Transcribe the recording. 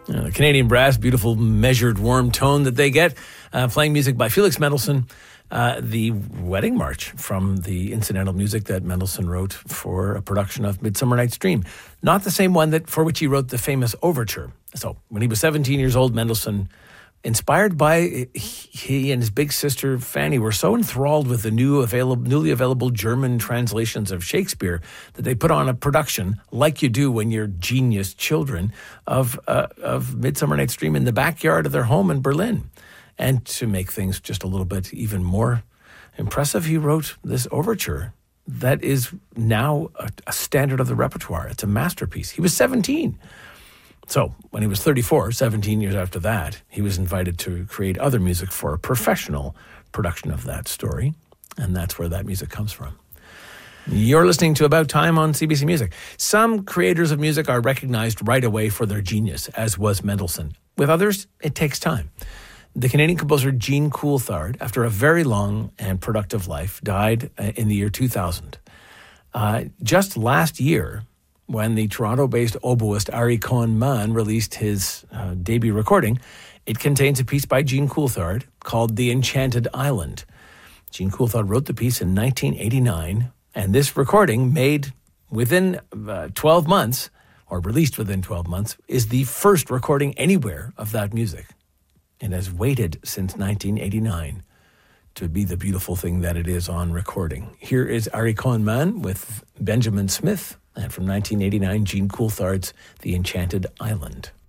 The Canadian brass, beautiful measured warm tone that they get. Playing music by Felix Mendelssohn. The Wedding March from the incidental music that Mendelssohn wrote for a production of Midsummer Night's Dream. Not the same one for which he wrote the famous overture. So when he was 17 years old, Mendelssohn, inspired by he and his big sister Fanny, were so enthralled with the newly available German translations of Shakespeare that they put on a production, like you do when you're genius children, of Midsummer Night's Dream in the backyard of their home in Berlin. And to make things just a little bit even more impressive, he wrote this overture that is now a standard of the repertoire. It's a masterpiece. He was 17. So when he was 34, 17 years after that, he was invited to create other music for a professional production of that story. And that's where that music comes from. You're listening to About Time on CBC Music. Some creators of music are recognized right away for their genius, as was Mendelssohn. With others, it takes time. The Canadian composer Jean Coulthard, after a very long and productive life, died in the year 2000. Just last year, when the Toronto-based oboist Ari Cohen-Mann released his debut recording, it contains a piece by Jean Coulthard called The Enchanted Island. Jean Coulthard wrote the piece in 1989, and this recording, made within 12 months, or released within 12 months, is the first recording anywhere of that music. It has waited since 1989 to be the beautiful thing that it is on recording. Here is Ari Cohen-Mann with Benjamin Smith, and from 1989, Jean Coulthard's The Enchanted Island.